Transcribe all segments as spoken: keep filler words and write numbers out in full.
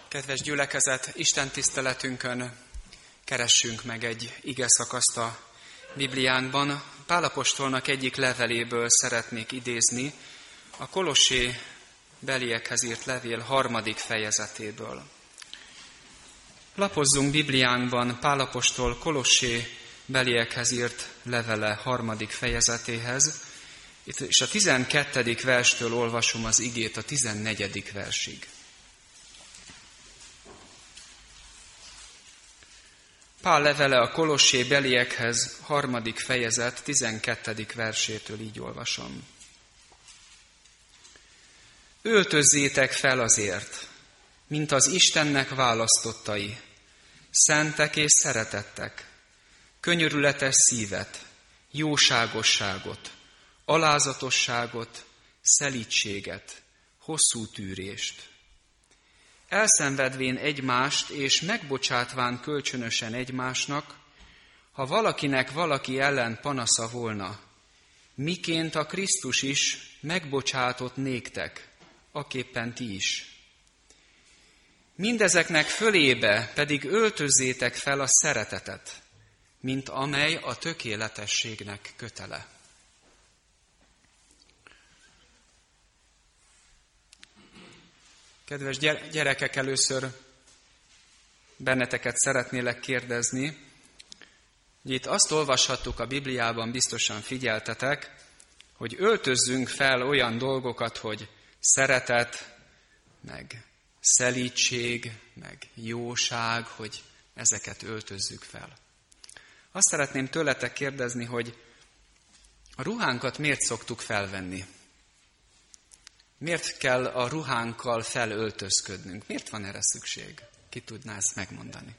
Kedves gyülekezet, Isten tiszteletünkön keressünk meg egy igeszakaszt a Bibliánkban. Pál apostolnak egyik leveléből szeretnék idézni, a Kolossé beliekhez írt levél harmadik fejezetéből. Lapozzunk Bibliánkban Pál apostol Kolossé beliekhez írt levele harmadik fejezetéhez, és a tizenkettedik verstől olvasom az igét a tizennegyedik versig. Pál levele a Kolossé beliekhez, harmadik fejezet, tizenkettedik versétől így olvasom. Öltözzétek fel azért, mint az Istennek választottai, szentek és szeretettek, könyörületes szívet, jóságosságot, alázatosságot, szelídséget, hosszú tűrést. Elszenvedvén egymást és megbocsátván kölcsönösen egymásnak, ha valakinek valaki ellen panasza volna, miként a Krisztus is megbocsátott néktek, aképpen ti is. Mindezeknek fölébe pedig öltözzétek fel a szeretetet, mint amely a tökéletességnek kötele. Kedves gyerekek, először benneteket szeretnélek kérdezni. Itt azt olvashattuk a Bibliában, biztosan figyeltetek, hogy öltözzünk fel olyan dolgokat, hogy szeretet, meg szelídség, meg jóság, hogy ezeket öltözzük fel. Azt szeretném tőletek kérdezni, hogy a ruhánkat miért szoktuk felvenni? Miért kell a ruhánkkal felöltözködnünk? Miért van erre szükség? Ki tudná ezt megmondani?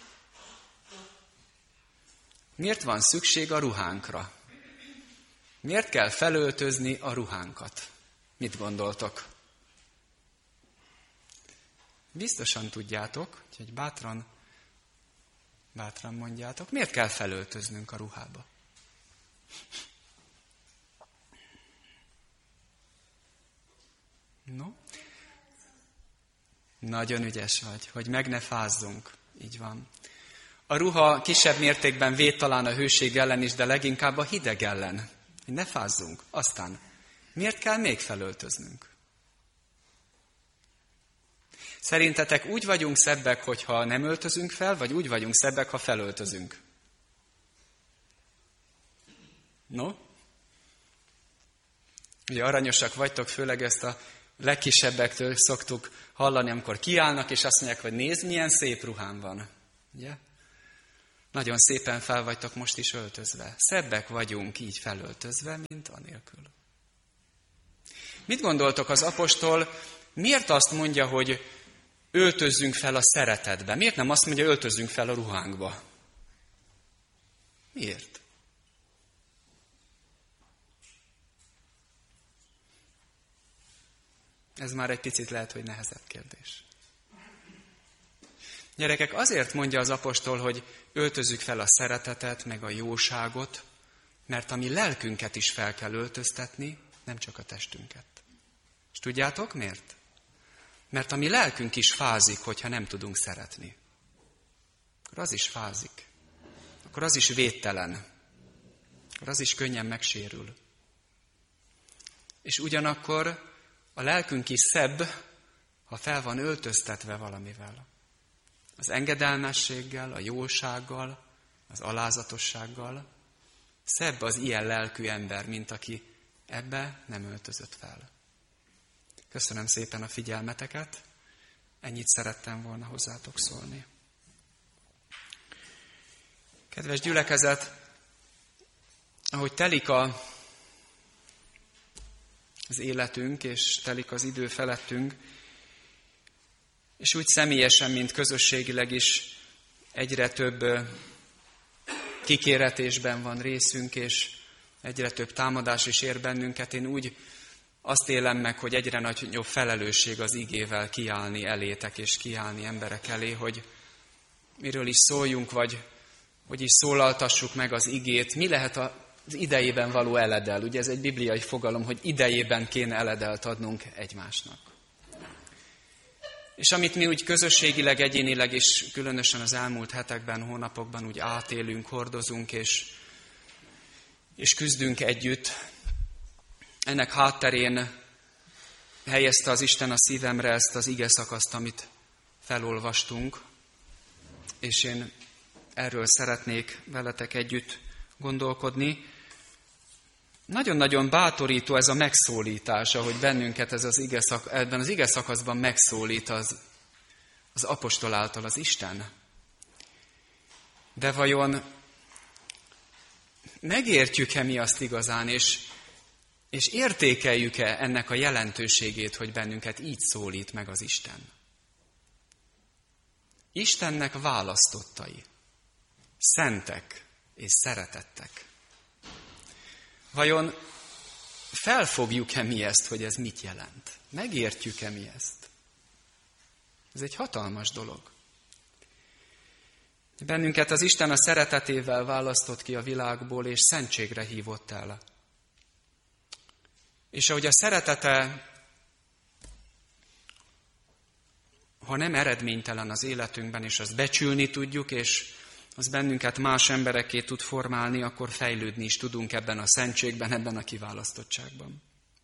Miért van szükség a ruhánkra? Miért kell felöltözni a ruhánkat? Mit gondoltok? Biztosan tudjátok, úgyhogy bátran, bátran mondjátok, miért kell felöltöznünk a ruhába? No? Nagyon ügyes vagy, hogy meg ne fázzunk. Így van. A ruha kisebb mértékben véd talán a hőség ellen is, de leginkább a hideg ellen. Hogy ne fázzunk. Aztán, miért kell még felöltöznünk? Szerintetek úgy vagyunk szebbek, hogyha nem öltözünk fel, vagy úgy vagyunk szebbek, ha felöltözünk? No? Ugye aranyosak vagytok, főleg ezt a legkisebbektől szoktuk hallani, amikor kiállnak, és azt mondják, hogy nézd, milyen szép ruhám van. Ugye? Nagyon szépen fel vagytok most is öltözve. Szebbek vagyunk így felöltözve, mint anélkül. Mit gondoltok, az apostol miért azt mondja, hogy öltözzünk fel a szeretetbe? Miért nem azt mondja, öltözzünk fel a ruhánkba? Miért? Ez már egy picit lehet, hogy nehezebb kérdés. Gyerekek, azért mondja az apostol, hogy öltözzük fel a szeretetet, meg a jóságot, mert a mi lelkünket is fel kell öltöztetni, nem csak a testünket. És tudjátok miért? Mert a mi lelkünk is fázik, hogyha nem tudunk szeretni. Akkor az is fázik. Akkor az is védtelen. Akkor az is könnyen megsérül. És ugyanakkor a lelkünk is szebb, ha fel van öltöztetve valamivel. Az engedelmességgel, a jósággal, az alázatossággal. Szebb az ilyen lelkű ember, mint aki ebbe nem öltözött fel. Köszönöm szépen a figyelmeteket. Ennyit szerettem volna hozzátok szólni. Kedves gyülekezet, ahogy telik a az életünk, és telik az idő felettünk, és úgy személyesen, mint közösségileg is egyre több kikéretésben van részünk, és egyre több támadás is ér bennünket. Én úgy azt élem meg, hogy egyre nagyobb felelősség az igével kiállni elétek, és kiállni emberek elé, hogy miről is szóljunk, vagy hogy is szólaltassuk meg az igét. Mi lehet a az idejében való eledel. Ugye ez egy bibliai fogalom, hogy idejében kéne eledelt adnunk egymásnak. És amit mi úgy közösségileg, egyénileg és különösen az elmúlt hetekben, hónapokban úgy átélünk, hordozunk és, és küzdünk együtt, ennek hátterén helyezte az Isten a szívemre ezt az ige szakaszt, amit felolvastunk, és én erről szeretnék veletek együtt gondolkodni. Nagyon-nagyon bátorító ez a megszólítás, ahogy bennünket ez az ige szak, ebben az ige szakaszban megszólít az, az apostol által az Isten. De vajon megértjük-e mi azt igazán, és, és értékeljük-e ennek a jelentőségét, hogy bennünket így szólít meg az Isten? Istennek választottai, szentek és szeretettek. Vajon felfogjuk-e mi ezt, hogy ez mit jelent? Megértjük-e mi ezt? Ez egy hatalmas dolog. Bennünket az Isten a szeretetével választott ki a világból, és szentségre hívott el. És ahogy a szeretete, ha nem eredménytelen az életünkben, és azt becsülni tudjuk, és az bennünket más emberekké tud formálni, akkor fejlődni is tudunk ebben a szentségben, ebben a kiválasztottságban.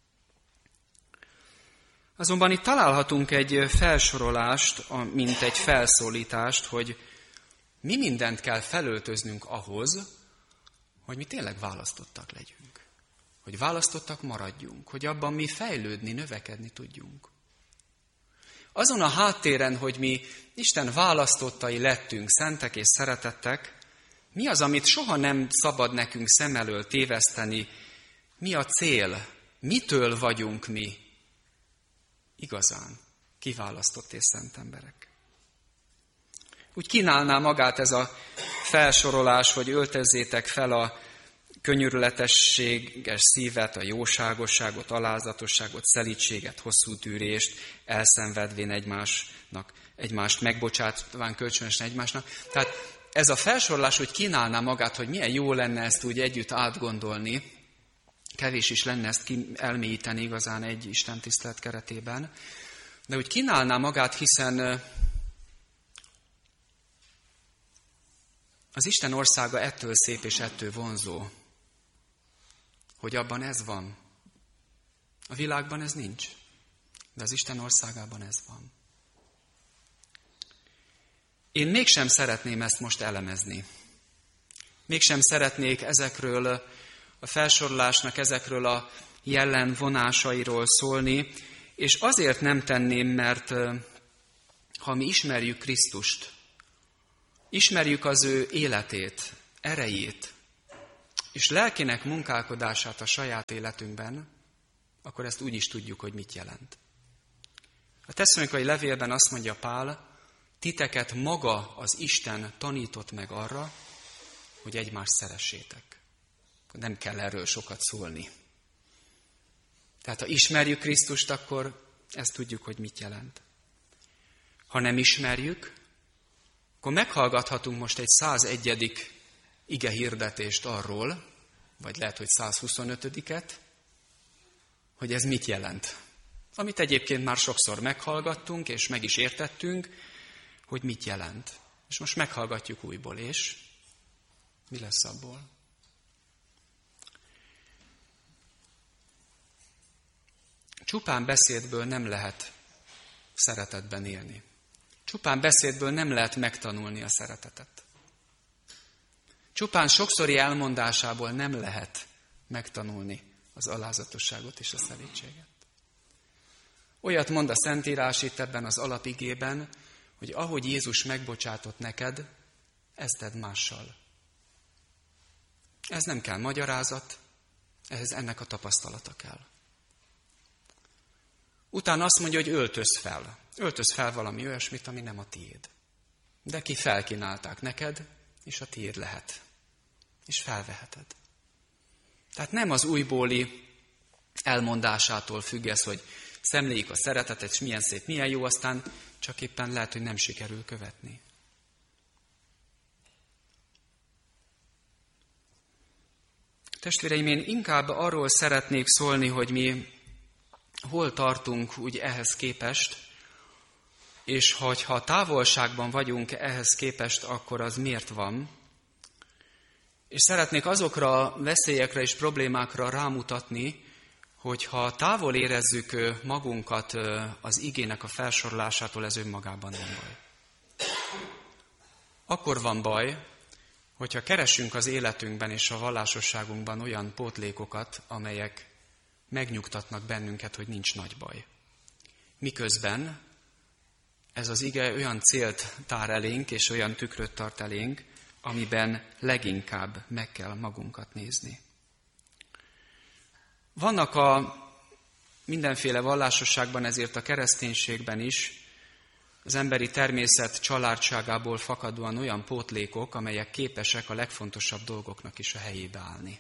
Azonban itt találhatunk egy felsorolást, mint egy felszólítást, hogy mi mindent kell felöltöznünk ahhoz, hogy mi tényleg választottak legyünk. Hogy választottak maradjunk, hogy abban mi fejlődni, növekedni tudjunk. Azon a háttéren, hogy mi Isten választottai lettünk, szentek és szeretettek, mi az, amit soha nem szabad nekünk szem elől téveszteni, mi a cél, mitől vagyunk mi igazán kiválasztott és szent emberek. Úgy kínálná magát ez a felsorolás, hogy öltözzétek fel a könyörületességes szívet, a jóságosságot, alázatosságot, szelídséget, hosszú tűrést, elszenvedvén egymásnak, egymást megbocsátván kölcsönösen egymásnak. Tehát ez a felsorolás úgy kínálná magát, hogy milyen jó lenne ezt úgy együtt átgondolni, kevés is lenne ezt elmélyíteni igazán egy istentisztelet keretében, de úgy kínálná magát, hiszen az Isten országa ettől szép és ettől vonzó, hogy abban ez van. A világban ez nincs, de az Isten országában ez van. Én mégsem szeretném ezt most elemezni. Mégsem szeretnék ezekről a felsorolásnak, ezekről a jelen vonásairól szólni, és azért nem tenném, mert ha mi ismerjük Krisztust, ismerjük az ő életét, erejét, és lelkének munkálkodását a saját életünkben, akkor ezt úgy is tudjuk, hogy mit jelent. A Tesszalonikai levélben azt mondja Pál, titeket maga az Isten tanított meg arra, hogy egymást szeressétek. Nem kell erről sokat szólni. Tehát ha ismerjük Krisztust, akkor ezt tudjuk, hogy mit jelent. Ha nem ismerjük, akkor meghallgathatunk most egy százegyedik ige hirdetést arról, vagy lehet, hogy százhuszonötödiket, hogy ez mit jelent. Amit egyébként már sokszor meghallgattunk, és meg is értettünk, hogy mit jelent. És most meghallgatjuk újból, és mi lesz abból? Csupán beszédből nem lehet szeretetben élni. Csupán beszédből nem lehet megtanulni a szeretetet. Csupán sokszori elmondásából nem lehet megtanulni az alázatosságot és a szelídséget. Olyat mond a Szentírás itt ebben az alapigében, hogy ahogy Jézus megbocsátott neked, ezt tedd mással. Ez nem kell magyarázat, ehhez ennek a tapasztalata kell. Utána azt mondja, hogy öltöz fel. Öltöz fel valami olyasmit, ami nem a tiéd. De ki felkínálták neked, és a tiéd lehet. És felveheted. Tehát nem az újbóli elmondásától függ ez, hogy szemléljük a szeretetet, és milyen szép, milyen jó, aztán csak éppen lehet, hogy nem sikerül követni. Testvéreim, én inkább arról szeretnék szólni, hogy mi hol tartunk úgy ehhez képest, és hogyha távolságban vagyunk ehhez képest, akkor az miért van? És szeretnék azokra a veszélyekre és problémákra rámutatni, hogyha távol érezzük magunkat az igének a felsorolásától, ez önmagában nem baj. Akkor van baj, hogyha keresünk az életünkben és a vallásosságunkban olyan pótlékokat, amelyek megnyugtatnak bennünket, hogy nincs nagy baj. Miközben ez az ige olyan célt tár elénk, és olyan tükröt tart elénk, amiben leginkább meg kell magunkat nézni. Vannak a mindenféle vallásosságban, ezért a kereszténységben is az emberi természet családságából fakadóan olyan pótlékok, amelyek képesek a legfontosabb dolgoknak is a helyébe állni.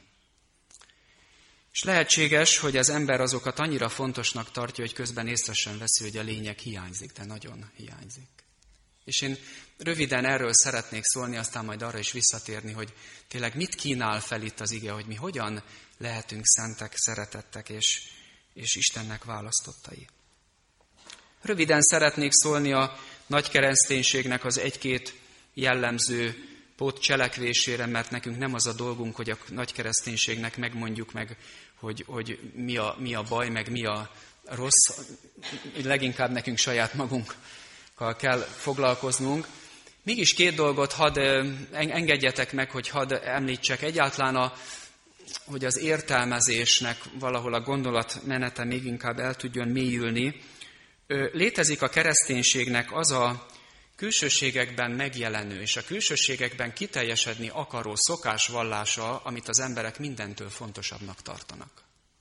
És lehetséges, hogy az ember azokat annyira fontosnak tartja, hogy közben észre sem veszi, hogy a lényeg hiányzik, de nagyon hiányzik. És én röviden erről szeretnék szólni, aztán majd arra is visszatérni, hogy tényleg mit kínál fel itt az ige, hogy mi hogyan lehetünk szentek, szeretettek és, és Istennek választottai. Röviden szeretnék szólni a nagykereszténységnek az egy-két jellemző pót cselekvésére, mert nekünk nem az a dolgunk, hogy a nagykereszténységnek megmondjuk meg, hogy, hogy mi, a, mi a baj, meg mi a rossz. Leginkább nekünk saját magunkkal kell foglalkoznunk. Mégis két dolgot hadd engedjetek meg, hogy hadd említsek. Egyáltalán, a, hogy az értelmezésnek valahol a gondolatmenete még inkább el tudjon mélyülni. Létezik a kereszténységnek az a külsőségekben megjelenő és a külsőségekben kiteljesedni akaró szokásvallása, amit az emberek mindentől fontosabbnak tartanak.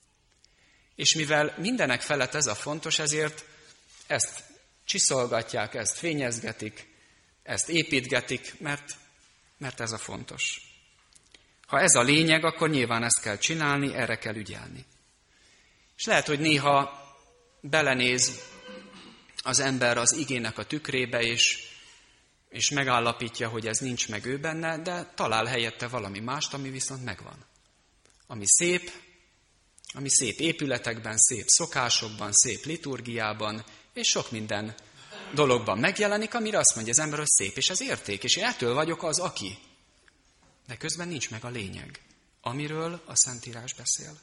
És mivel mindenek felett ez a fontos, ezért ezt csiszolgatják, ezt fényezgetik, ezt építgetik, mert, mert ez a fontos. Ha ez a lényeg, akkor nyilván ezt kell csinálni, erre kell ügyelni. És lehet, hogy néha belenéz az ember az igének a tükrébe, és, és megállapítja, hogy ez nincs meg ő benne, de talál helyette valami mást, ami viszont megvan. Ami szép, ami szép épületekben, szép szokásokban, szép liturgiában, és sok minden dologban megjelenik, amire azt mondja az ember, hogy szép, és ez érték, és én ettől vagyok az, aki. De közben nincs meg a lényeg, amiről a Szentírás beszél.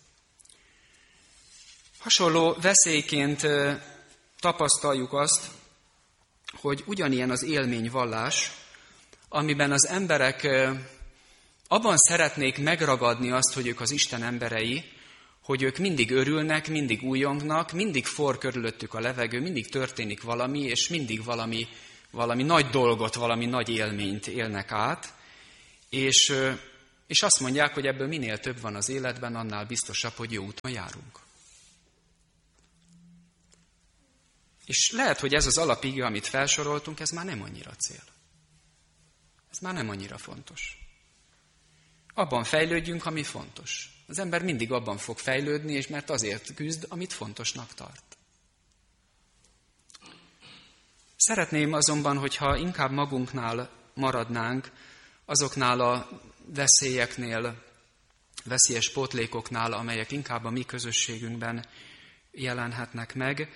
Hasonló veszélyként tapasztaljuk azt, hogy ugyanilyen az élményvallás, amiben az emberek abban szeretnék megragadni azt, hogy ők az Isten emberei, hogy ők mindig örülnek, mindig újongnak, mindig forr körülöttük a levegő, mindig történik valami, és mindig valami, valami nagy dolgot, valami nagy élményt élnek át, és, és azt mondják, hogy ebből minél több van az életben, annál biztosabb, hogy jó úton járunk. És lehet, hogy ez az alapige, amit felsoroltunk, ez már nem annyira cél. Ez már nem annyira fontos. Abban fejlődjünk, ami fontos. Az ember mindig abban fog fejlődni, és mert azért küzd, amit fontosnak tart. Szeretném azonban, hogyha inkább magunknál maradnánk, azoknál a veszélyeknél, veszélyes pótlékoknál, amelyek inkább a mi közösségünkben jelenhetnek meg,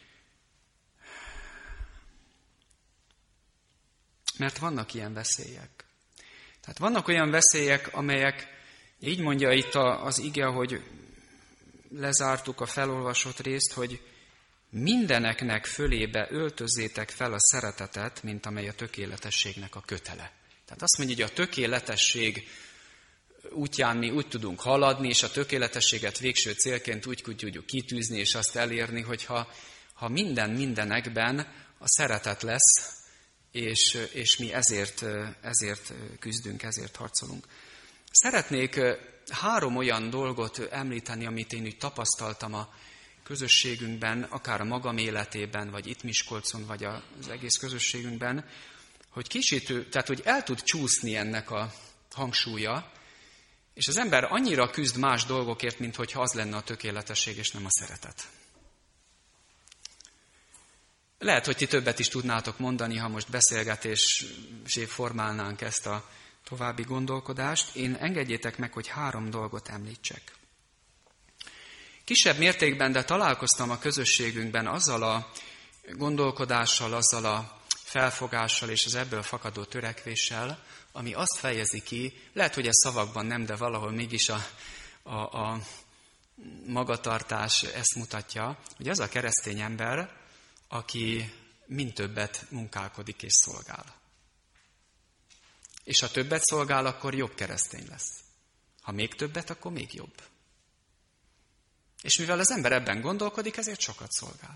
mert vannak ilyen veszélyek. Tehát vannak olyan veszélyek, amelyek, így mondja itt az ige, hogy lezártuk a felolvasott részt, hogy mindeneknek fölébe öltözzétek fel a szeretetet, mint amely a tökéletességnek a kötele. Tehát azt mondja, hogy a tökéletesség útján mi úgy tudunk haladni, és a tökéletességet végső célként úgy tudjuk kitűzni, és azt elérni, hogyha ha minden mindenekben a szeretet lesz, és, és mi ezért, ezért küzdünk, ezért harcolunk. Szeretnék három olyan dolgot említeni, amit én úgy tapasztaltam a közösségünkben, akár a magam életében, vagy itt Miskolcon, vagy az egész közösségünkben, hogy kicsit, tehát hogy el tud csúszni ennek a hangsúlya, és az ember annyira küzd más dolgokért, mint hogyha az lenne a tökéletesség, és nem a szeretet. Lehet, hogy ti többet is tudnátok mondani, ha most beszélgetésé formálnánk ezt a további gondolkodást. Én engedjétek meg, hogy három dolgot említsek. Kisebb mértékben, de találkoztam a közösségünkben azzal a gondolkodással, azzal a felfogással és az ebből fakadó törekvéssel, ami azt fejezi ki, lehet, hogy ez szavakban nem, de valahol mégis a, a, a magatartás ezt mutatja, hogy az a keresztény ember, aki mind többet munkálkodik és szolgál. És ha többet szolgál, akkor jobb keresztény lesz. Ha még többet, akkor még jobb. És mivel az ember ebben gondolkodik, ezért sokat szolgál.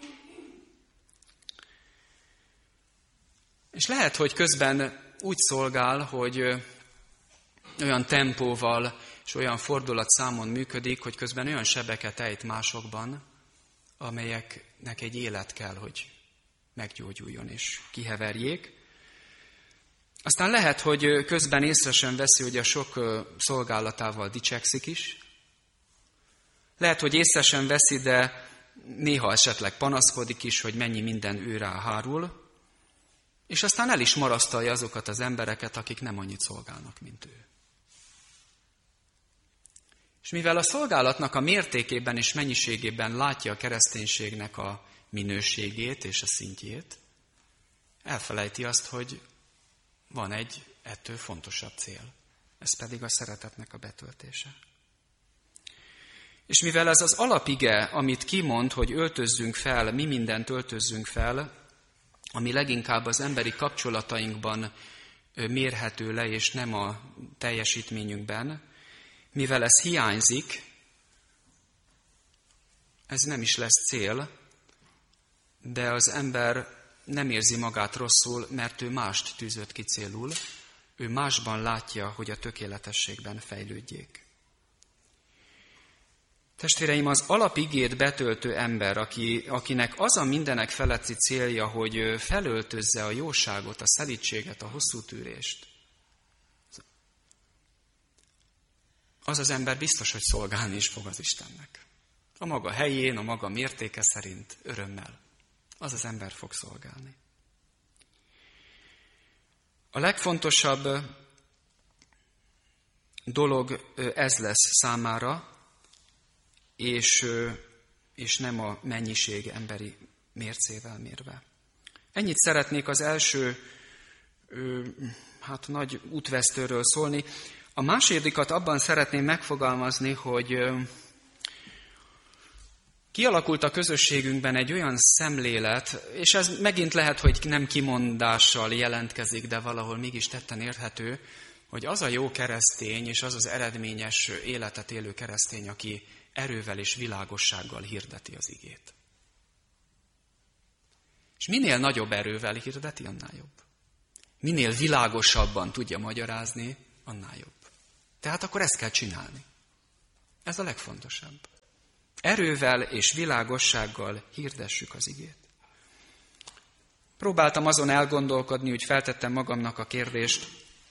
És lehet, hogy közben úgy szolgál, hogy olyan tempóval és olyan fordulatszámon működik, hogy közben olyan sebeket ejt másokban, amelyeknek egy élet kell, hogy meggyógyuljon és kiheverjék. Aztán lehet, hogy közben észre sem veszi, hogy a sok szolgálatával dicsekszik is. Lehet, hogy észre sem veszi, de néha esetleg panaszkodik is, hogy mennyi minden ő rá hárul, és aztán el is marasztalja azokat az embereket, akik nem annyit szolgálnak, mint ő. És mivel a szolgálatnak a mértékében és mennyiségében látja a kereszténységnek a minőségét és a szintjét, elfelejti azt, hogy van egy ettől fontosabb cél. Ez pedig a szeretetnek a betöltése. És mivel ez az alapige, amit kimond, hogy öltözzünk fel, mi mindent öltözzünk fel, ami leginkább az emberi kapcsolatainkban mérhető le, és nem a teljesítményünkben, mivel ez hiányzik, ez nem is lesz cél, de az ember nem érzi magát rosszul, mert ő mást tűzött ki célul, ő másban látja, hogy a tökéletességben fejlődjék. Testvéreim, az alapigét betöltő ember, aki, akinek az a mindenek feletti célja, hogy felöltözze a jóságot, a szelídséget, a hosszú tűrést, az az ember biztos, hogy szolgálni is fog az Istennek. A maga helyén, a maga mértéke szerint, örömmel. Az az ember fog szolgálni. A legfontosabb dolog ez lesz számára, és, és nem a mennyiség emberi mércével mérve. Ennyit szeretnék az első hát, nagy útvesztőről szólni. A másodikat abban szeretném megfogalmazni, hogy kialakult a közösségünkben egy olyan szemlélet, és ez megint lehet, hogy nem kimondással jelentkezik, de valahol mégis tetten érthető, hogy az a jó keresztény, és az az eredményes életet élő keresztény, aki erővel és világossággal hirdeti az igét. És minél nagyobb erővel hirdeti, annál jobb. Minél világosabban tudja magyarázni, annál jobb. Tehát akkor ezt kell csinálni. Ez a legfontosabb. Erővel és világossággal hirdessük az igét. Próbáltam azon elgondolkodni, úgy feltettem magamnak a kérdést,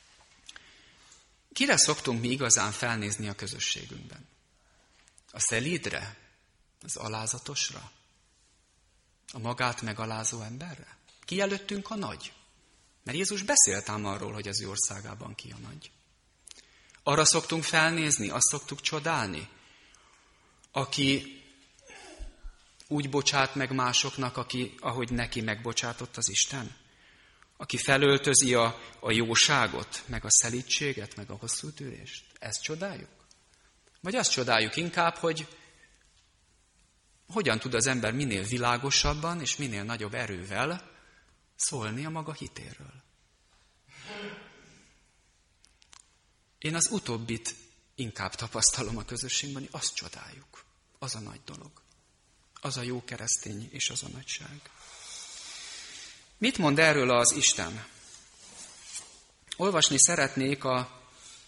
kire szoktunk mi igazán felnézni a közösségünkben? A szelídre? Az alázatosra? A magát megalázó emberre? Ki előttünk a nagy? Mert Jézus beszélt ám arról, hogy az ő országában ki a nagy. Arra szoktunk felnézni, azt szoktuk csodálni, aki úgy bocsát meg másoknak, aki, ahogy neki megbocsátott az Isten. Aki felöltözi a, a jóságot, meg a szelídséget, meg a hosszú tűrést. Ezt csodáljuk? Vagy azt csodáljuk inkább, hogy hogyan tud az ember minél világosabban és minél nagyobb erővel szólni a maga hitéről. Én az utóbbit inkább tapasztalom a közösségben, hogy azt csodáljuk. Az a nagy dolog. Az a jó keresztény és az a nagyság. Mit mond erről az Isten? Olvasni szeretnék a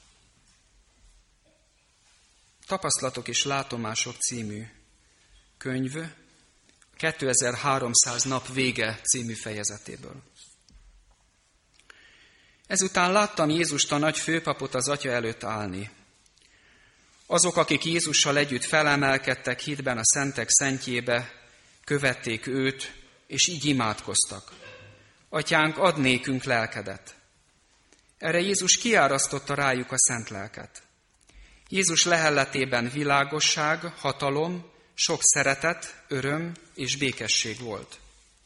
Tapasztalatok és látomások című könyv kétezer-háromszáz nap vége című fejezetéből. Ezután láttam Jézust, a nagy főpapot az Atya előtt állni. Azok, akik Jézussal együtt felemelkedtek hitben a szentek szentjébe, követték őt, és így imádkoztak. Atyánk, add nékünk lelkedet. Erre Jézus kiárasztotta rájuk a szent lelket. Jézus lehelletében világosság, hatalom, sok szeretet, öröm és békesség volt.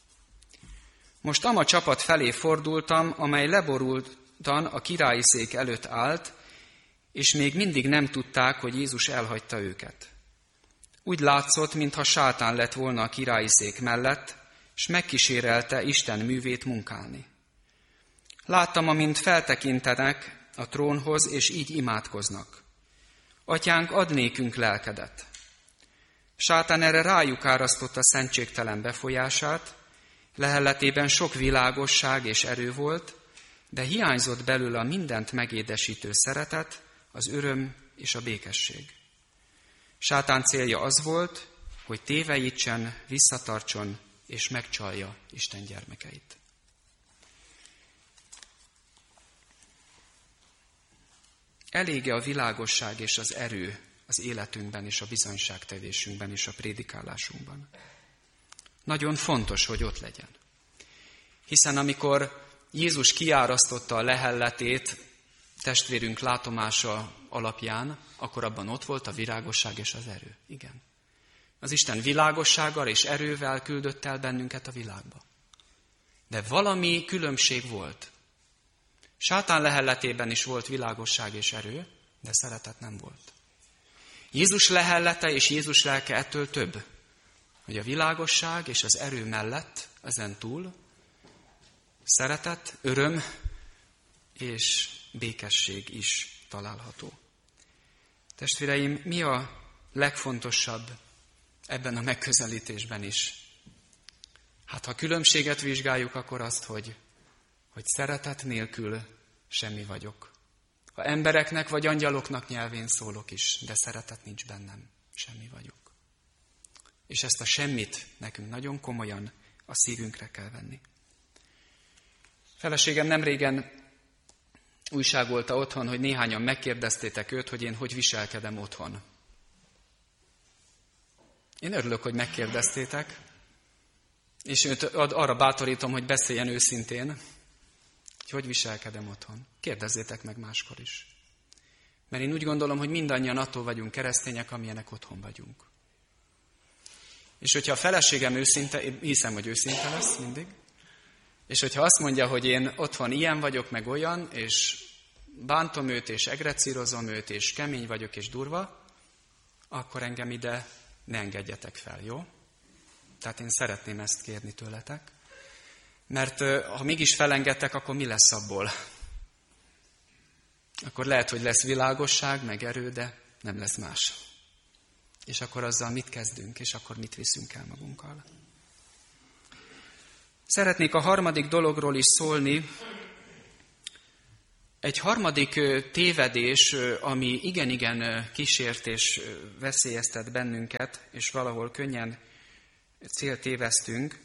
Most ama csapat felé fordultam, amely leborultan a királyi szék előtt állt, és még mindig nem tudták, hogy Jézus elhagyta őket. Úgy látszott, mintha sátán lett volna a királyi szék mellett, és megkísérelte Isten művét munkálni. Láttam, amint feltekintenek a trónhoz, és így imádkoznak. Atyánk, ad nékünk lelkedet. Sátán erre rájuk árasztotta szentségtelen befolyását, lehelletében sok világosság és erő volt, de hiányzott belőle a mindent megédesítő szeretet, az öröm és a békesség. Sátán célja az volt, hogy tévejítsen, visszatartson és megcsalja Isten gyermekeit. Elége a világosság és az erő az életünkben és a bizonyságtevésünkben és a prédikálásunkban. Nagyon fontos, hogy ott legyen. Hiszen amikor Jézus kiárasztotta a lehelletét testvérünk látomása alapján, akkor abban ott volt a világosság és az erő. Igen. Az Isten világossággal és erővel küldött el bennünket a világba. De valami különbség volt. Sátán lehelletében is volt világosság és erő, de szeretet nem volt. Jézus lehellete és Jézus lelke ettől több, hogy a világosság és az erő mellett, ezen túl szeretet, öröm és békesség is található. Testvéreim, mi a legfontosabb ebben a megközelítésben is? Hát ha különbséget vizsgáljuk, akkor azt, hogy, hogy szeretet nélkül semmi vagyok. Ha embereknek vagy angyaloknak nyelvén szólok is, de szeretet nincs bennem, semmi vagyok. És ezt a semmit nekünk nagyon komolyan a szívünkre kell venni. Feleségem nemrégen újságolta otthon, hogy néhányan megkérdeztétek őt, hogy én hogy viselkedem otthon. Én örülök, hogy megkérdeztétek, és őt arra bátorítom, hogy beszéljen őszintén, hogy hogy viselkedem otthon. Kérdezzétek meg máskor is. Mert én úgy gondolom, hogy mindannyian attól vagyunk keresztények, amilyenek otthon vagyunk. És hogyha a feleségem őszinte, én hiszem, hogy őszinte lesz mindig, és hogyha azt mondja, hogy én otthon ilyen vagyok, meg olyan, és bántom őt, és egrecírozom őt, és kemény vagyok, és durva, akkor engem ide ne engedjetek fel, jó? Tehát én szeretném ezt kérni tőletek. Mert ha mégis felengedtek, akkor mi lesz abból? Akkor lehet, hogy lesz világosság, meg erő, de nem lesz más. És akkor azzal mit kezdünk, és akkor mit viszünk el magunkkal? Szeretnék a harmadik dologról is szólni. Egy harmadik tévedés, ami igen-igen kísért és veszélyeztet bennünket, és valahol könnyen céltévesztünk,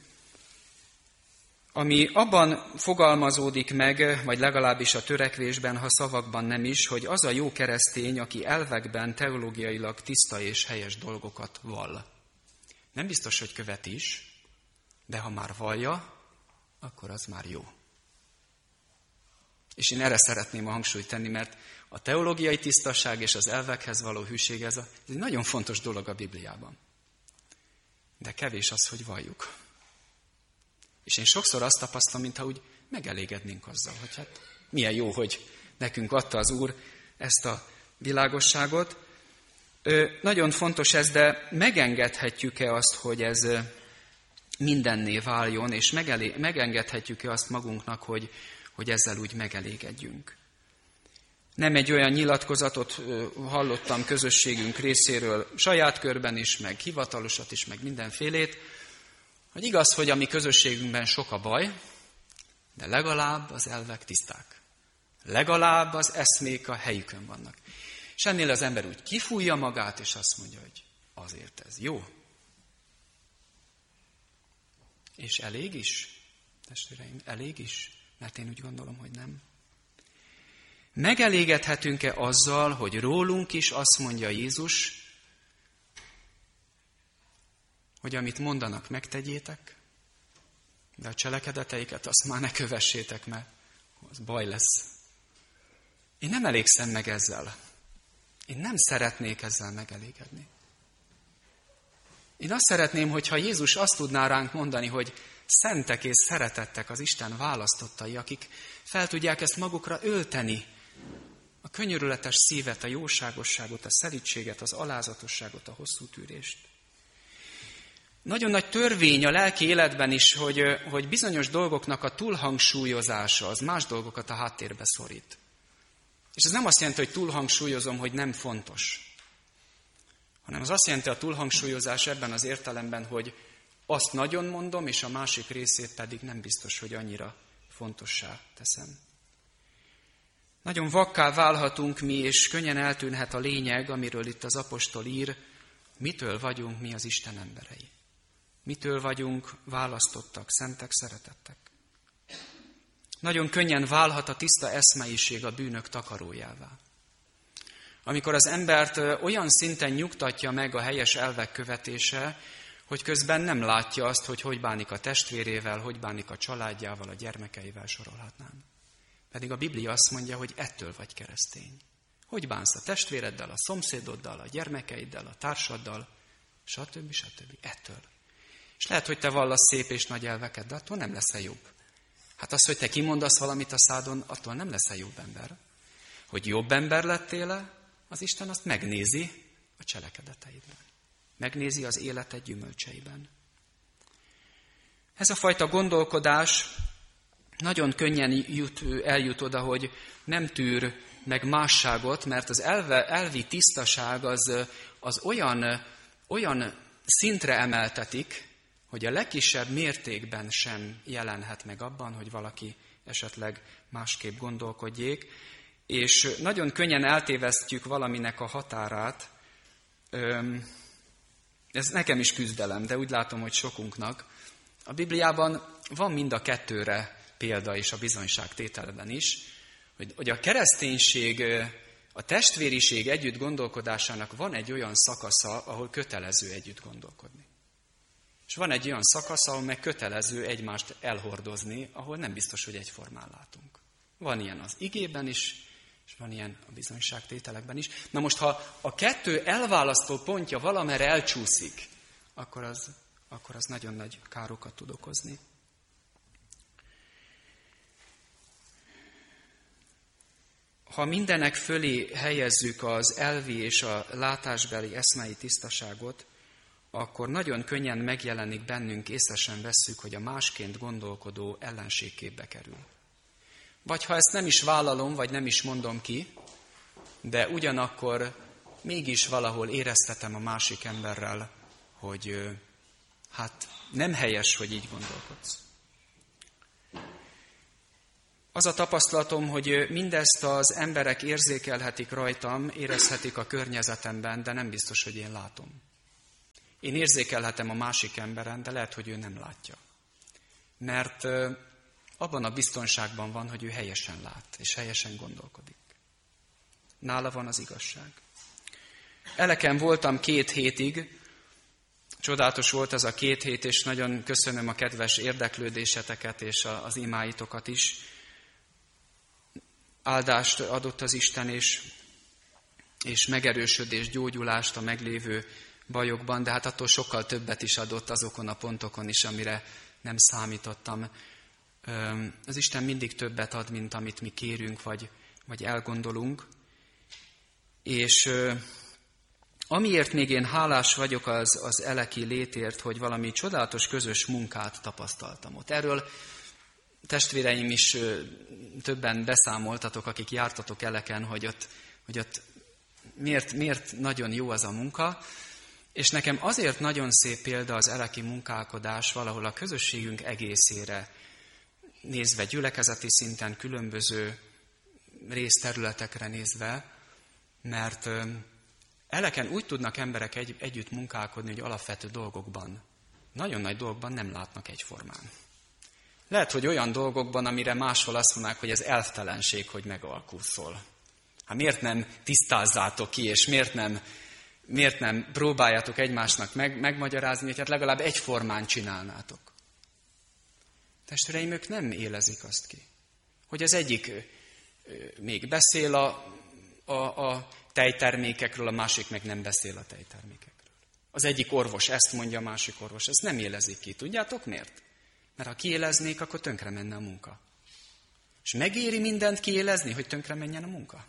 ami abban fogalmazódik meg, vagy legalábbis a törekvésben, ha szavakban nem is, hogy az a jó keresztény, aki elvekben teológiailag tiszta és helyes dolgokat vall. Nem biztos, hogy követ is, de ha már vallja, akkor az már jó. És én erre szeretném a hangsúlyt tenni, mert a teológiai tisztaság és az elvekhez való hűség, ez, a, ez egy nagyon fontos dolog a Bibliában. De kevés az, hogy valljuk. És én sokszor azt tapasztalom, mintha úgy megelégednénk azzal, hogy hát milyen jó, hogy nekünk adta az Úr ezt a világosságot. Ö, nagyon fontos ez, de megengedhetjük-e azt, hogy ez mindenné váljon, és megelé- megengedhetjük-e azt magunknak, hogy, hogy ezzel úgy megelégedjünk. Nem egy olyan nyilatkozatot hallottam közösségünk részéről, saját körben is, meg hivatalosat is, meg mindenfélét, hogy igaz, hogy a mi közösségünkben sok a baj, de legalább az elvek tiszták. Legalább az eszmék a helyükön vannak. És ennél az ember úgy kifújja magát, és azt mondja, hogy azért ez jó. És elég is? Testvéreim, elég is? Mert én úgy gondolom, hogy nem. Megelégedhetünk-e azzal, hogy rólunk is azt mondja Jézus, hogy amit mondanak, megtegyétek, de a cselekedeteiket azt már ne kövessétek, mert az baj lesz. Én nem elégszem meg ezzel. Én nem szeretnék ezzel megelégedni. Én azt szeretném, hogyha Jézus azt tudná ránk mondani, hogy szentek és szeretettek az Isten választottai, akik fel tudják ezt magukra ölteni. A könyörületes szívet, a jóságosságot, a szelídséget, az alázatosságot, a hosszú tűrést. Nagyon nagy törvény a lelki életben is, hogy, hogy bizonyos dolgoknak a túlhangsúlyozása az más dolgokat a háttérbe szorít. És ez nem azt jelenti, hogy túlhangsúlyozom, hogy nem fontos, hanem az azt jelenti a túlhangsúlyozás ebben az értelemben, hogy azt nagyon mondom, és a másik részét pedig nem biztos, hogy annyira fontossá teszem. Nagyon vakká válhatunk mi, és könnyen eltűnhet a lényeg, amiről itt az apostol ír, mitől vagyunk mi az Isten emberei. Mitől vagyunk választottak, szentek, szeretettek. Nagyon könnyen válhat a tiszta eszmeiség a bűnök takarójává. Amikor az embert olyan szinten nyugtatja meg a helyes elvek követése, hogy közben nem látja azt, hogy hogy bánik a testvérével, hogy bánik a családjával, a gyermekeivel, sorolhatnám. Pedig a Biblia azt mondja, hogy ettől vagy keresztény. Hogy bánsz a testvéreddel, a szomszédoddal, a gyermekeiddel, a társaddal, stb. stb. Ettől. És lehet, hogy te vallasz szép és nagy elveket, de attól nem leszel jobb. Hát az, hogy te kimondasz valamit a szádon, attól nem leszel jobb ember. Hogy jobb ember lettél-e, az Isten azt megnézi a cselekedeteidben. Megnézi az életed gyümölcseiben. Ez a fajta gondolkodás nagyon könnyen jut, eljut oda, hogy nem tűr meg másságot, mert az elve, elvi tisztaság az, az olyan, olyan szintre emeltetik, hogy a legkisebb mértékben sem jelenhet meg abban, hogy valaki esetleg másképp gondolkodjék, és nagyon könnyen eltévesztjük valaminek a határát. Ez nekem is küzdelem, de úgy látom, hogy sokunknak. A Bibliában van mind a kettőre példa, és a bizonyságtételben is, hogy, hogy a kereszténység, a testvériség együtt gondolkodásának van egy olyan szakasza, ahol kötelező együtt gondolkodni. És van egy olyan szakasz, ahol meg kötelező egymást elhordozni, ahol nem biztos, hogy egyformán látunk. Van ilyen az igében is, és van ilyen a bizonyságtételekben is. Na most, ha a kettő elválasztó pontja valamerre elcsúszik, akkor az, akkor az nagyon nagy károkat tud okozni. Ha mindenek fölé helyezzük az elvi és a látásbeli eszmei tisztaságot, akkor nagyon könnyen megjelenik bennünk, észre sem vesszük, hogy a másként gondolkodó ellenségképbe kerül. Vagy ha ezt nem is vállalom, vagy nem is mondom ki, de ugyanakkor mégis valahol éreztetem a másik emberrel, hogy hát nem helyes, hogy így gondolkodsz. Az a tapasztalatom, hogy mindezt az emberek érzékelhetik rajtam, érezhetik a környezetemben, de nem biztos, hogy én látom. Én érzékelhetem a másik emberen, de lehet, hogy ő nem látja. Mert abban a biztonságban van, hogy ő helyesen lát, és helyesen gondolkodik. Nála van az igazság. Eleken voltam két hétig, csodálatos volt ez a két hét, és nagyon köszönöm a kedves érdeklődéseteket, és az imáitokat is. Áldást adott az Isten, és, és megerősödést, gyógyulást a meglévő bajokban, de hát attól sokkal többet is adott azokon a pontokon is, amire nem számítottam. Az Isten mindig többet ad, mint amit mi kérünk, vagy, vagy elgondolunk. És amiért még én hálás vagyok az, az eleki létért, hogy valami csodálatos közös munkát tapasztaltam ott. Erről testvéreim is többen beszámoltatok, akik jártatok eleken, hogy ott, hogy ott miért, miért nagyon jó az a munka. És nekem azért nagyon szép példa az eleki munkálkodás valahol a közösségünk egészére nézve, gyülekezeti szinten, különböző részterületekre nézve, mert eleken úgy tudnak emberek egy, együtt munkálkodni, hogy alapvető dolgokban, nagyon nagy dolgokban nem látnak egyformán. Lehet, hogy olyan dolgokban, amire máshol azt mondják, hogy ez elvtelenség, hogy megalkuszol. Hát miért nem tisztázzátok ki, és miért nem, miért nem próbáljátok egymásnak meg, megmagyarázni, hogy hát legalább egyformán csinálnátok. Testvéreim, ők nem élezik azt ki, hogy az egyik még beszél a, a, a tejtermékekről, a másik meg nem beszél a tejtermékekről. Az egyik orvos ezt mondja, a másik orvos ezt nem élezik ki. Tudjátok miért? Mert ha kiéleznék, akkor tönkre menne a munka. És megéri mindent kiélezni, hogy tönkre menjen a munka?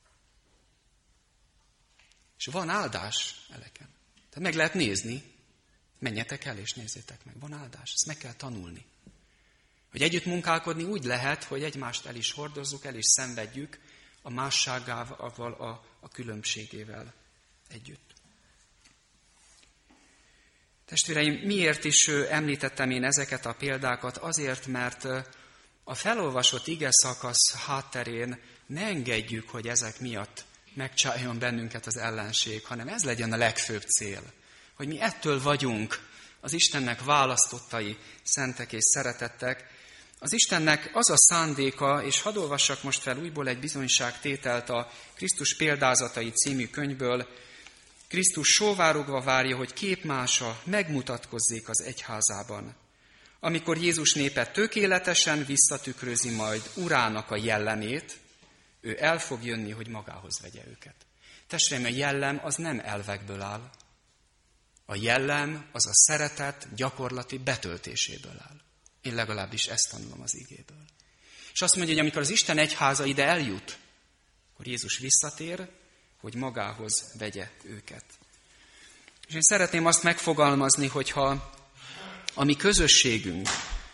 És van áldás eleken. Tehát meg lehet nézni. Menjetek el és nézzétek meg. Van áldás. Ezt meg kell tanulni. Hogy együtt munkálkodni úgy lehet, hogy egymást el is hordozzuk, el is szenvedjük a másságával, a, a különbségével együtt. Testvéreim, miért is említettem én ezeket a példákat? Azért, mert a felolvasott ige szakasz hátterén ne engedjük, hogy ezek miatt megcsájjon bennünket az ellenség, hanem ez legyen a legfőbb cél. Hogy mi ettől vagyunk az Istennek választottai, szentek és szeretettek. Az Istennek az a szándéka, és hadd olvassak most fel újból egy bizonyságtételt a Krisztus példázatai című könyvből. Krisztus sóvárogva várja, hogy képmása megmutatkozzék az egyházában. Amikor Jézus népe tökéletesen visszatükrözi majd Urának a jellemét, ő el fog jönni, hogy magához vegye őket. Testvéreim, a jellem az nem elvekből áll. A jellem az a szeretet gyakorlati betöltéséből áll. Én legalábbis ezt tanulom az igéből. És azt mondja, hogy amikor az Isten egyháza ide eljut, akkor Jézus visszatér, hogy magához vegye őket. És én szeretném azt megfogalmazni, hogyha a mi közösségünk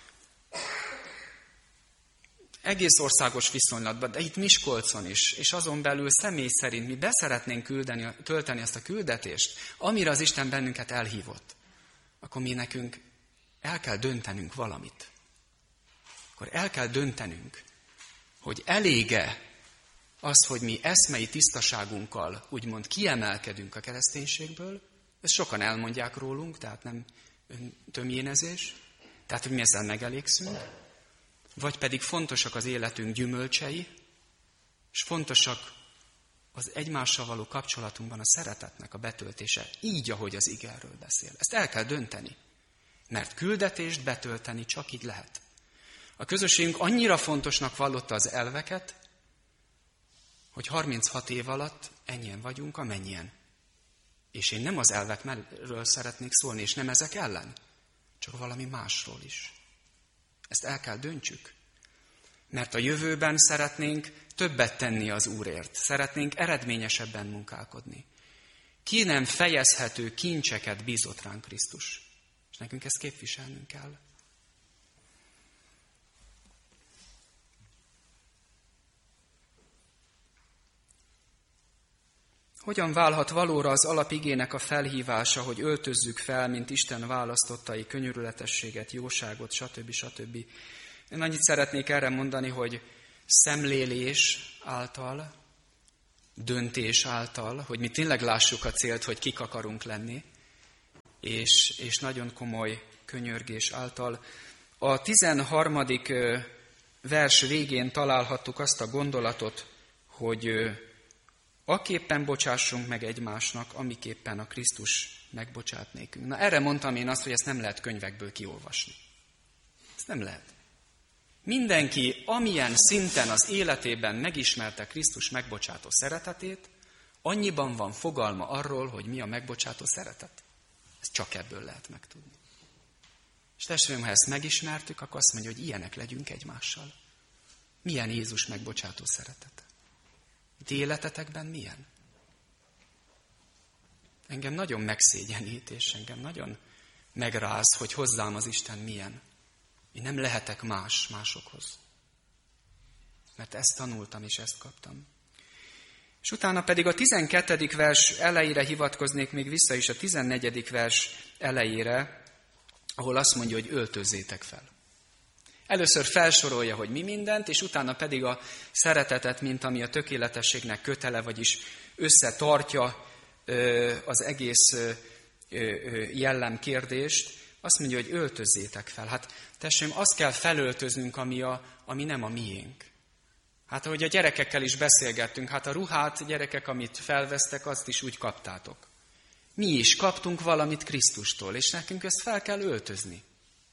egész országos viszonylatban, de itt Miskolcon is, és azon belül személy szerint mi beszeretnénk küldeni, tölteni azt a küldetést, amire az Isten bennünket elhívott, akkor mi nekünk el kell döntenünk valamit. Akkor el kell döntenünk, hogy elége az, hogy mi eszmei tisztaságunkkal úgymond kiemelkedünk a kereszténységből, ezt sokan elmondják rólunk, tehát nem tömjénezés, tehát hogy mi ezzel megelégszünk, vagy pedig fontosak az életünk gyümölcsei, és fontosak az egymással való kapcsolatunkban a szeretetnek a betöltése, így, ahogy az ige erről beszél. Ezt el kell dönteni, mert küldetést betölteni csak így lehet. A közösségünk annyira fontosnak vallotta az elveket, hogy harminchat év alatt ennyien vagyunk, amennyien. És én nem az elvekről szeretnék szólni, és nem ezek ellen, csak valami másról is. Ezt el kell döntsük. Mert a jövőben szeretnénk többet tenni az Úrért. Szeretnénk eredményesebben munkálkodni. Ki nem fejezhető kincseket bízott ránk Krisztus. És nekünk ezt képviselnünk kell. Hogyan válhat valóra az alapigének a felhívása, hogy öltözzük fel, mint Isten választottai, könyörületességet, jóságot, stb. stb. Én annyit szeretnék erre mondani, hogy szemlélés által, döntés által, hogy mi tényleg lássuk a célt, hogy kik akarunk lenni, és, és nagyon komoly könyörgés által. A tizenharmadik vers végén találhattuk azt a gondolatot, hogy aképpen bocsássunk meg egymásnak, amiképpen a Krisztus megbocsát nékünk. Na erre mondtam én azt, hogy ezt nem lehet könyvekből kiolvasni. Ezt nem lehet. Mindenki, amilyen szinten az életében megismerte Krisztus megbocsátó szeretetét, annyiban van fogalma arról, hogy mi a megbocsátó szeretet. Ezt csak ebből lehet megtudni. És testvérem, ha ezt megismertük, akkor azt mondja, hogy ilyenek legyünk egymással. Milyen Jézus megbocsátó szeretete? Ti életetekben milyen? Engem nagyon megszégyenít, és engem nagyon megráz, hogy hozzám az Isten milyen. Én nem lehetek más másokhoz. Mert ezt tanultam, és ezt kaptam. És utána pedig a tizenkettedik vers elejére hivatkoznék még vissza is a tizennegyedik vers elejére, ahol azt mondja, hogy öltözzétek fel. Először felsorolja, hogy mi mindent, és utána pedig a szeretetet, mint ami a tökéletességnek kötele, vagyis összetartja az egész jellemkérdést, azt mondja, hogy öltözzétek fel. Hát testvérem, azt kell felöltöznünk, ami, a, ami nem a miénk. Hát ahogy a gyerekekkel is beszélgettünk, hát a ruhát, gyerekek, amit felvesztek, azt is úgy kaptátok. Mi is kaptunk valamit Krisztustól, és nekünk ezt fel kell öltözni.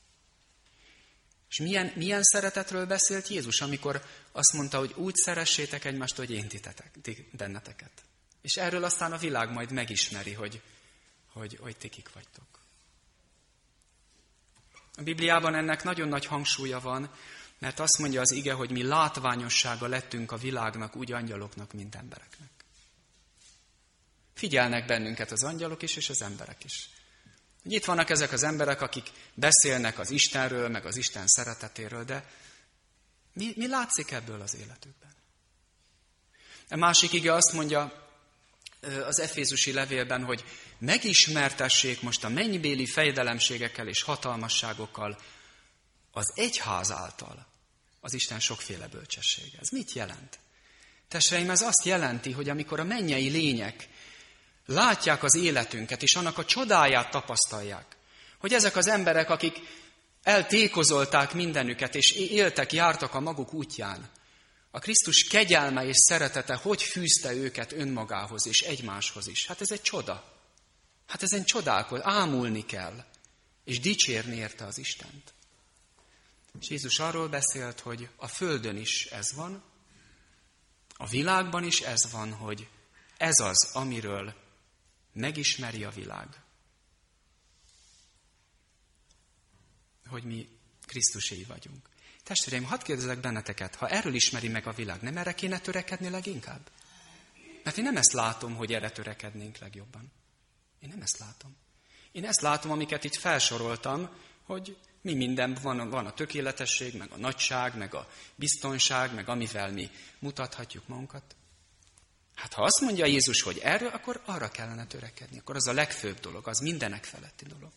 És milyen, milyen szeretetről beszélt Jézus, amikor azt mondta, hogy úgy szeressétek egymást, hogy én titetek, ti, benneteket. És erről aztán a világ majd megismeri, hogy, hogy, hogy ti kik vagytok. A Bibliában ennek nagyon nagy hangsúlya van, mert azt mondja az ige, hogy mi látványossága lettünk a világnak, úgy angyaloknak, mint embereknek. Figyelnek bennünket az angyalok is, és az emberek is. Itt vannak ezek az emberek, akik beszélnek az Istenről, meg az Isten szeretetéről, de mi, mi látszik ebből az életükben? A másik ige azt mondja az Efézusi levélben, hogy megismertessék most a mennybéli fejedelemségekkel és hatalmasságokkal az egyház által az Isten sokféle bölcsessége. Ez mit jelent? Testvéreim, ez azt jelenti, hogy amikor a mennyei lények látják az életünket, és annak a csodáját tapasztalják, hogy ezek az emberek, akik eltékozolták mindenüket, és éltek, jártak a maguk útján, a Krisztus kegyelme és szeretete hogy fűzte őket önmagához és egymáshoz is. Hát ez egy csoda. Hát ezen csodálkozni, ámulni kell, és dicsérni érte az Istent. És Jézus arról beszélt, hogy a földön is ez van, a világban is ez van, hogy ez az, amiről megismeri a világ, hogy mi Krisztuséi vagyunk. Testvéreim, hadd kérdezlek benneteket, ha erről ismeri meg a világ, nem erre kéne törekedni leginkább? Mert én nem ezt látom, hogy erre törekednénk legjobban. Én nem ezt látom. Én ezt látom, amiket itt felsoroltam, hogy mi minden van, van a tökéletesség, meg a nagyság, meg a biztonság, meg amivel mi mutathatjuk magunkat. Hát ha azt mondja Jézus, hogy erről, akkor arra kellene törekedni. Akkor az a legfőbb dolog, az mindenek feletti dolog.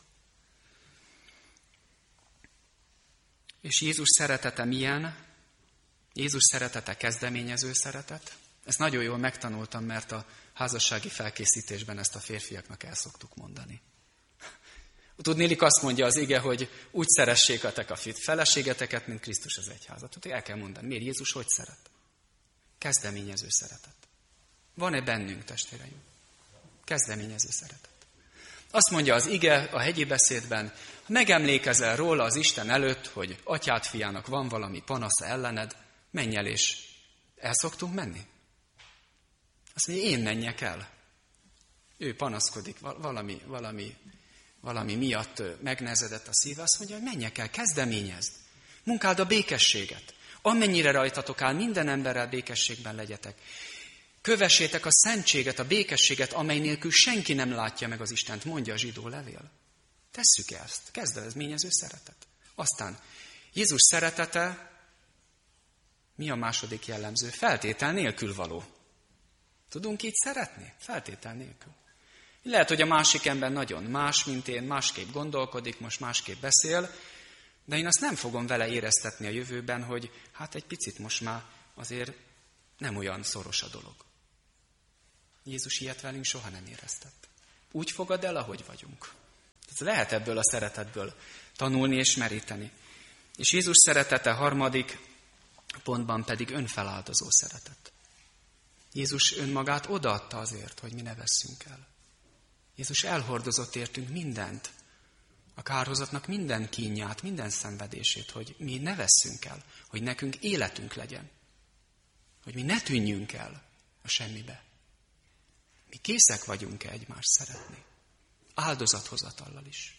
És Jézus szeretete milyen? Jézus szeretete kezdeményező szeretet. Ezt nagyon jól megtanultam, mert a házassági felkészítésben ezt a férfiaknak el szoktuk mondani. Tudnélik, azt mondja az ige, hogy úgy szeressétek a feleségeteket, mint Krisztus az egyházat. El kell mondani, miért Jézus hogy szeret? Kezdeményező szeretet. Van-e bennünk, testvéreim? Kezdeményező szeretet. Azt mondja az ige a hegyi beszédben, ha megemlékezel róla az Isten előtt, hogy atyád fiának van valami panasza ellened, menj el, és el szoktunk menni. Azt mondja, én menjek el. Ő panaszkodik, valami, valami, valami miatt megnehezedett a szíve, azt mondja, hogy menjek el, kezdeményezd. Munkáld a békességet. Amennyire rajtatok áll, minden emberrel békességben legyetek. Kövessétek a szentséget, a békességet, amely nélkül senki nem látja meg az Istent, mondja a zsidó levél. Tesszük ezt, kezdeményező szeretet. Aztán Jézus szeretete, mi a második jellemző? Feltétel nélkül való. Tudunk így szeretni? Feltétel nélkül. Lehet, hogy a másik ember nagyon más, mint én, másképp gondolkodik, most másképp beszél, de én azt nem fogom vele éreztetni a jövőben, hogy hát egy picit most már azért nem olyan szoros a dolog. Jézus ilyet velünk soha nem éreztett. Úgy fogad el, ahogy vagyunk. Tehát lehet ebből a szeretetből tanulni és meríteni. És Jézus szeretete harmadik pontban pedig önfeláldozó szeretet. Jézus önmagát odaadta azért, hogy mi ne vesszünk el. Jézus elhordozott értünk mindent, a kárhozatnak minden kínját, minden szenvedését, hogy mi ne vesszünk el, hogy nekünk életünk legyen, hogy mi ne tűnjünk el a semmibe. Mi készek vagyunk-e egymást szeretni? Áldozathozatallal is.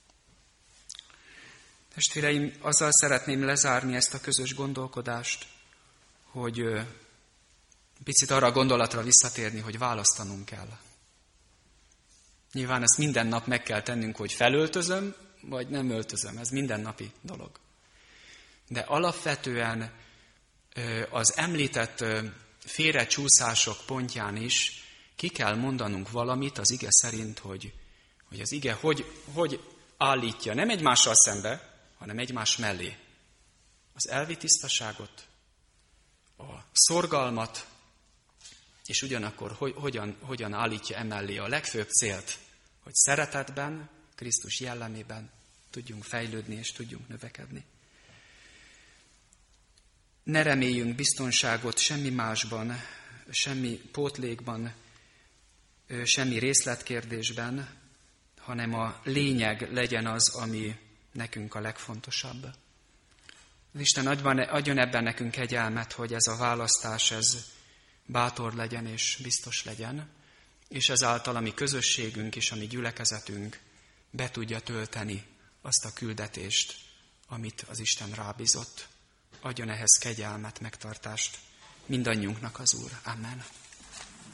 Testvéreim, azzal szeretném lezárni ezt a közös gondolkodást, hogy picit arra a gondolatra visszatérni, hogy választanunk kell. Nyilván ezt minden nap meg kell tennünk, hogy felöltözöm, vagy nem öltözöm. Ez mindennapi dolog. De alapvetően az említett félrecsúszások pontján is ki kell mondanunk valamit az ige szerint, hogy, hogy az ige hogy, hogy állítja nem egymással szembe, hanem egymás mellé az elvi tisztaságot, a szorgalmat, és ugyanakkor hogy, hogyan, hogyan állítja emellé a legfőbb célt, hogy szeretetben, Krisztus jellemében tudjunk fejlődni és tudjunk növekedni. Ne reméljünk biztonságot semmi másban, semmi pótlékban, semmi részletkérdésben, hanem a lényeg legyen az, ami nekünk a legfontosabb. Isten adjon ebben nekünk kegyelmet, hogy ez a választás, ez bátor legyen és biztos legyen, és ezáltal a mi közösségünk és a mi gyülekezetünk be tudja tölteni azt a küldetést, amit az Isten rábízott. Adjon ehhez kegyelmet, megtartást mindannyiunknak az Úr. Amen.